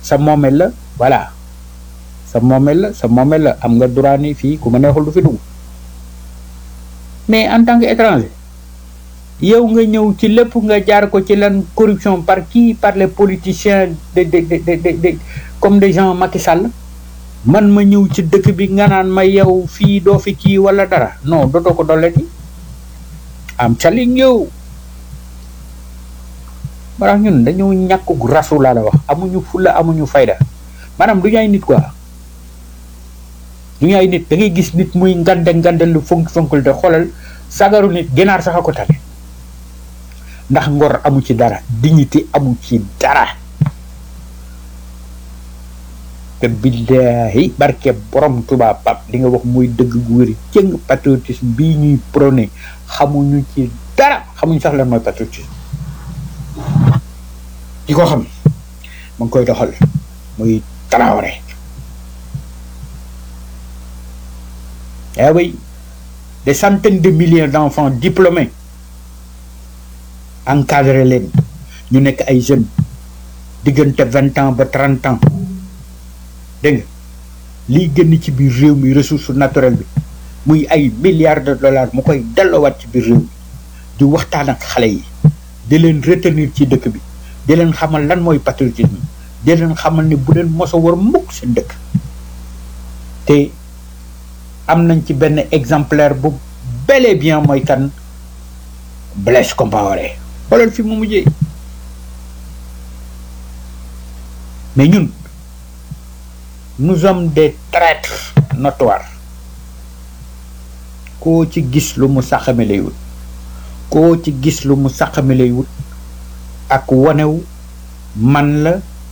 sa moomeel la voilà sa moomeel la am nga droit ni fii ku ma neexul du fi dugg mais en tant que étranger yow nga ñëw ci lépp nga jaar ko ci lan corruption par qui par les politiciens de comme des gens Macky Sall man ma ñëw ci dëkk bi nga naan ma yow fii doo fi kii wala dara non dootoo ko dolleti am telling you maanaam ñun dañoo ñàkk rasu laa la wax amuñu fulla amuñu fayda maanaam du ñu ay nit quoi du ñu ay nit da ngay gis nit muy ngande lu fonkul te xoolal sagaru nit ginaar sax a ko tane ndax ngor amu ci dara dignité amu ci dara te billahi barke borom Tuubaa pap li nga wax muy dëgg gu wéri cëng patriotisme bii ñuy prôné xamuñu ci dara xamuñu sax lan mooy patriotisme ki ko xam ma ngi koy doxal muy Traoré eh oui des centaines de milliers d'enfants diplômés encadré leen ñu nekk ay jeunes diggante 20 ans ba 30 ans dégg nga liy génn ci biir réew mi ressource naturelle bi muy ay milliards de dollars mu koy delloowaat ci biir réew mi di waxtaan ak xale yi di leen retenir ci dëkk bi di leen xamal lan mooy patriotisme di leen xamal ni bu leen mos a war mukk seen dëkk te am nañ ci benn exemplaire bu bel et bien mooy kan Blaise Compaoré xoolal fi mu mujjee mais ñun nous sommes des traîtres notoires koo ci gis lu mu saxame lay wut koo ci gis lu mu saxame lay wut ak wanew man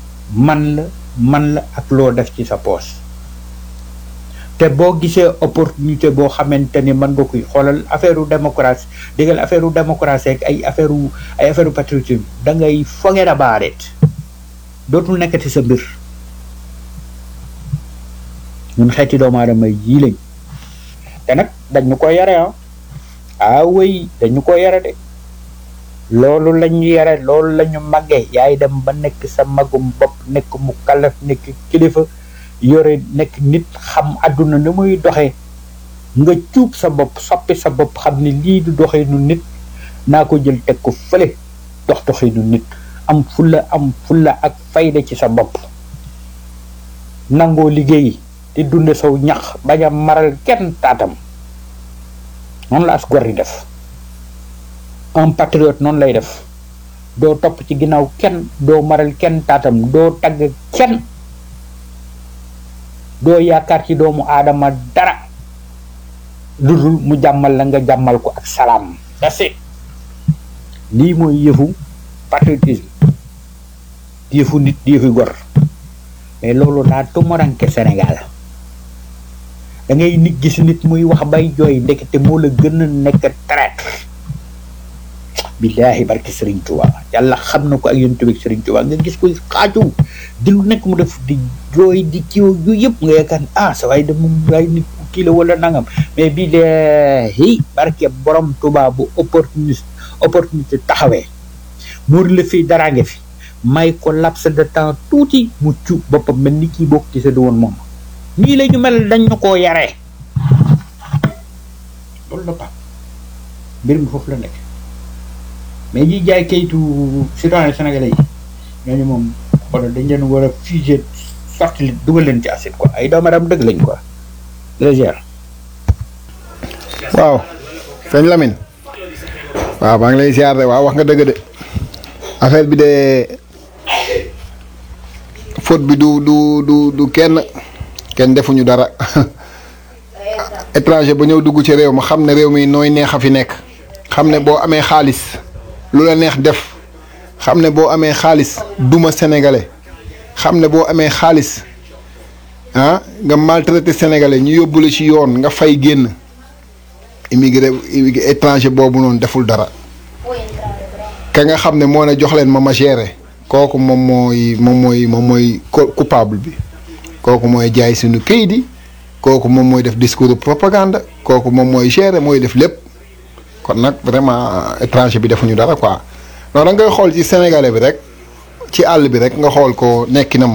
la ak loo def ci sa poche te boo gisee opportunité boo xamante ni mën nga koy xoolal affaire u démocratie déggal affaire u démocratie ak ay affaire u patriotisme da ngay forget about it dootul nekkati sa mbir ñun xeeti doomu aadama yii lañ te nag dañu ko yare oui dañu ko yare de loolu lañu yare loolu lañu màggee yaay dem ba nekk sa magum bopp nekk mu kalaf nekk kilifa yore nekk nit xam àdduna ni muy doxee nga cuub sa bopp soppi sa bopp xam ni lii du doxee nu nit naa ko jël teg ko fële doxee nu nit am fulla ak fayda ci sa bopp nangoo liggéey di dunde saw ñax bañ a maral kenn taatam noonu la as gor yi def un patriote noonu lay def doo topp ci ginnaaw kenn doo maral kenn taatam doo tagg kenn doo yaakaar ci doomu aadama dara lu dul mu jàmmal la nga jàmmal ko ak salaam dase lii mooy yëfu patriotisme yëfu nit yëfu gor mais loolu daa tumaranke Sénégal da ngay nit gis nit muy wax bay jooy ndekete moo la gën a nekk traître billaahi barki Serigne Touba yàlla xam na ko ak yonent bi Serigne Touba nga gis koy xaaju di lu nekk mu def di jooy di kiiw yu yëpp nga yaakaar ni sa waay de moom waay nit kii la wala nangam mais billaahi barke borom Touba bu opportunité taxawee muur la fii daraa nga fi may ko laps de temps tuuti mu cuub boppam mel ni kii bokk ci sa di woon moom nii la ñu mel dañ ñu koo yaree loolu la pa mbir mi foofu la nekk mais ñi jaay kayitu citoyen sénégalais yi ñooñu moom xoolal dañ leen war a fusé sorti dugal leen ci acide quoi ay doomu aadama dëgg lañ quoi légère. waaw sëñ Lamine waaw maa ngi lay ziar de waaw wax nga dëgg de affaire bi de faute bi du kenn defuñu dara étranger ba ñëw dugg ci réew ma xam ne réew mi nooy neex a fi nekk xam ne boo amee xaalis lu la neex def xam ne boo amee xaalis duma sénégalais xam ne boo amee xaalis nga maltraité sénégalais ñu yóbbu la ci yoon nga fay génn immigré étranger boobu noonu deful dara ka nga xam ne moo ne jox leen ma géré kooku moom mooy coupable bi kooku mooy jaay suñu kayit yi kooku moom mooy def discours de propagande kooku moom mooy gérer mooy def lépp kon nag vraiment étranger bi defuñu dara quoi non da ngay xool ci sénégalais bi rek ci àll bi rek nga xool ko nekkinam